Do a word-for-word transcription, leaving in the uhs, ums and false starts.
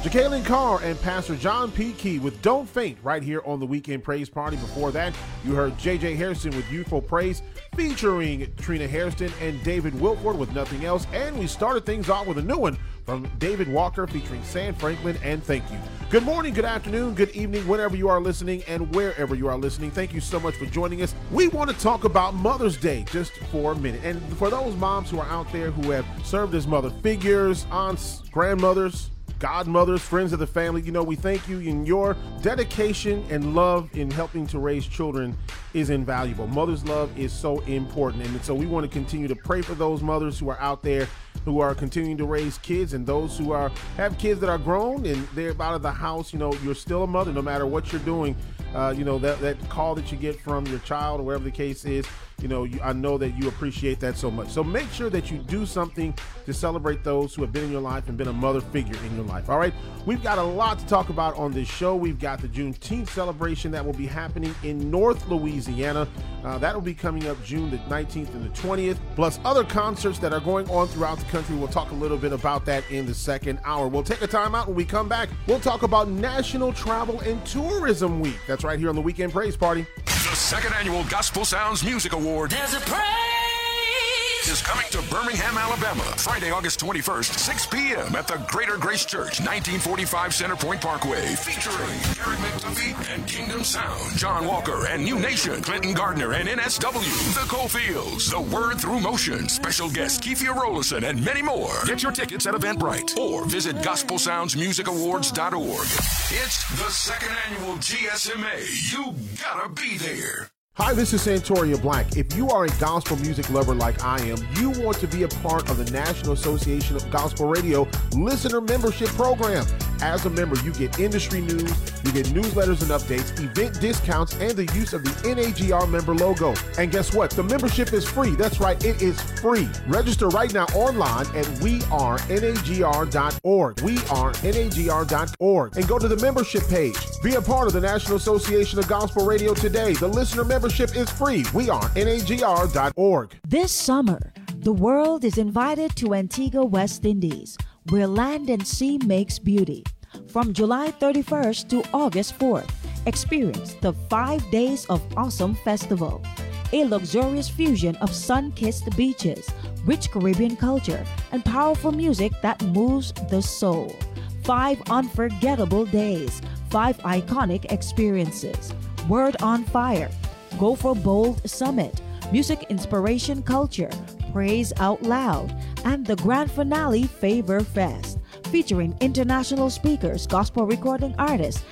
Jacqueline Carr and Pastor John P. Key with Don't Faint right here on the Weekend Praise Party. Before that, you heard J J Hairston with Youthful Praise featuring Trina Hairston and David Wilford with Nothing Else. And we started things off with a new one from David Walker featuring Sam Franklin and Thank You. Good morning, good afternoon, good evening, whenever you are listening and wherever you are listening. Thank you so much for joining us. We want to talk about Mother's Day just for a minute. And for those moms who are out there who have served as mother figures, aunts, grandmothers, godmothers, friends of the family, you know, we thank you, and your dedication and love in helping to raise children is invaluable. Mother's love is so important, and so we want to continue to pray for those mothers who are out there who are continuing to raise kids, and those who are have kids that are grown and they're out of the house. You know, you're still a mother no matter what you're doing. Uh, you know, that, that call that you get from your child or whatever the case is, you know, you, I know that you appreciate that so much. So make sure that you do something to celebrate those who have been in your life and been a mother figure in your life. All right. We've got a lot to talk about on this show. We've got the Juneteenth celebration that will be happening in North Louisiana. Uh, that will be coming up June the nineteenth and the twentieth, plus other concerts that are going on throughout the country. We'll talk a little bit about that in the second hour. We'll take a time out. When we come back, we'll talk about National Travel and Tourism Week. That's right here on the Weekend Praise Party. The second annual Gospel Sounds Music Award. There's a praise is coming to Birmingham, Alabama, Friday, August twenty-first, six p.m. at the Greater Grace Church, nineteen forty-five Center Point Parkway, featuring Gary McDuffie and Kingdom Sound, John Walker and New Nation, Clinton Gardner and N S W, The Cofields, The Word Through Motion, special guest Keithia Rollison, and many more. Get your tickets at Eventbrite or visit gospel sounds music awards dot org. It's the second annual G S M A. You gotta be there. Hi, this is Santoria Black. If you are a gospel music lover like I am, you want to be a part of the National Association of Gospel Radio Listener Membership Program. As a member, you get industry news, you get newsletters and updates, event discounts, and the use of the N A G R member logo. And guess what? The membership is free. That's right, it is free. Register right now online at we are N A G R dot org. we are N A G R dot org. And go to the membership page. Be a part of the National Association of Gospel Radio today. The listener membership is free. We are N A G R dot org. This summer, the world is invited to Antigua, West Indies, where land and sea makes beauty. From July thirty-first to August fourth, experience the five days of awesome festival. A luxurious fusion of sun-kissed beaches, rich Caribbean culture, and powerful music that moves the soul. Five unforgettable days, five iconic experiences. Word on Fire, Go for Bold Summit, Music Inspiration Culture, Praise Out Loud, and the grand finale Favor Fest, featuring international speakers, gospel recording artists,